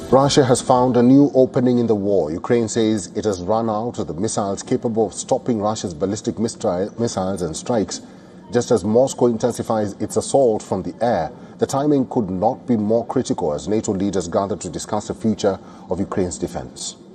Russia has found a new opening in the war. Ukraine says it has run out of the missiles capable of stopping Russia's ballistic missiles and strikes. Just as Moscow intensifies its assault from the air, the timing could not be more critical as NATO leaders gather to discuss the future of Ukraine's defense.